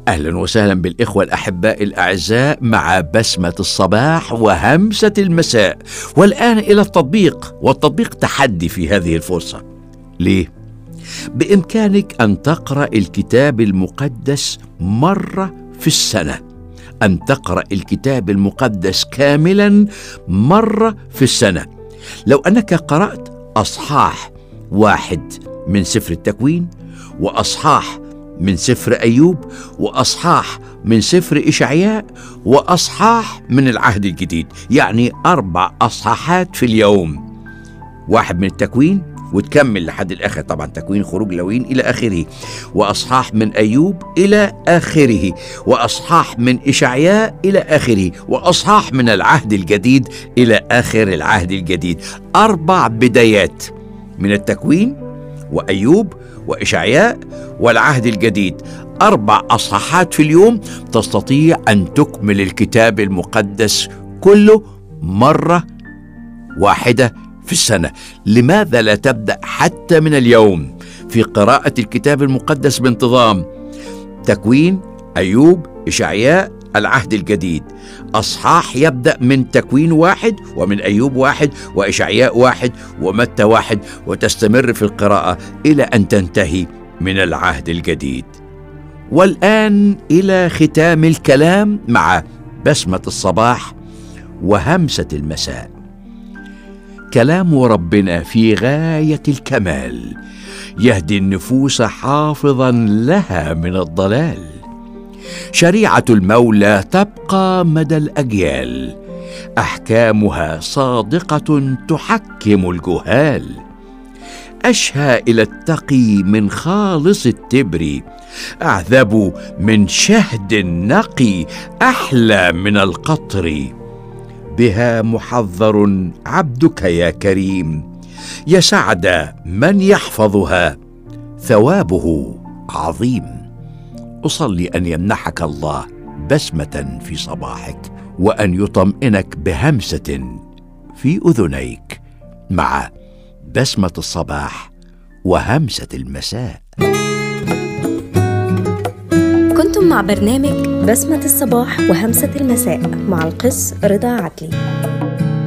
أهلا وسهلا بالإخوة الأحباء الأعزاء مع بسمة الصباح وهمسة المساء. والآن إلى التطبيق، والتطبيق تحدي في هذه الفرصة. ليه؟ بإمكانك أن تقرأ الكتاب المقدس مرة في السنة، أن تقرأ الكتاب المقدس كاملا مرة في السنة. لو أنك قرأت أصحاح 1 من سفر التكوين، وأصحاح من سفر أيوب، وأصحاح من سفر إشعياء، وأصحاح من العهد الجديد، يعني 4 أصحاحات في اليوم. 1 من التكوين وتكمل لحد الآخر، طبعا تكوين خروج لوين إلى آخره، وأصحاح من أيوب إلى آخره، وأصحاح من إشعياء إلى آخره، وأصحاح من العهد الجديد إلى آخر العهد الجديد. 4 بدايات من التكوين وأيوب وإشعياء والعهد الجديد، 4 أصحاحات في اليوم. تستطيع أن تكمل الكتاب المقدس كله مرة واحدة في السنة. لماذا لا تبدأ حتى من اليوم في قراءة الكتاب المقدس بانتظام؟ تكوين، أيوب، إشعياء، العهد الجديد. أصحاح يبدأ من تكوين 1 ومن أيوب 1 وإشعياء 1 ومتى 1، وتستمر في القراءة إلى أن تنتهي من العهد الجديد. والآن إلى ختام الكلام مع بسمة الصباح وهمسة المساء. كلام ربنا في غاية الكمال، يهدي النفوس حافظا لها من الضلال. شريعة المولى تبقى مدى الأجيال، أحكامها صادقة تحكم الجهال. أشهى إلى التقي من خالص التبر، أعذب من شهد نقي، أحلى من القطر. بها محذر عبدك يا كريم، يسعد من يحفظها، ثوابه عظيم. أصلي أن يمنحك الله بسمة في صباحك، وأن يطمئنك بهمسة في أذنيك مع بسمة الصباح وهمسة المساء. كنتم مع برنامج بسمة الصباح وهمسة المساء مع القس رضا عدلي.